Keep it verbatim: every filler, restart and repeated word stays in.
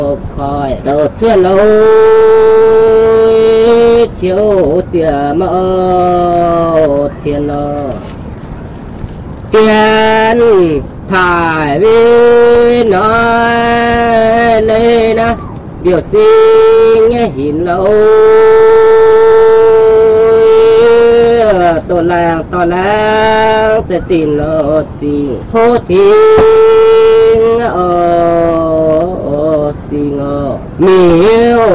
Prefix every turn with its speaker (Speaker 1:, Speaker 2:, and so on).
Speaker 1: khỏi tờ xưa lâu chiếu tiền mơ thiên lơ tiền thải vi nói lên á biểu sinh hình lâu tổ làng tổ làng sẽ tìm lỡ tình hô thiên ở sinh ở miêu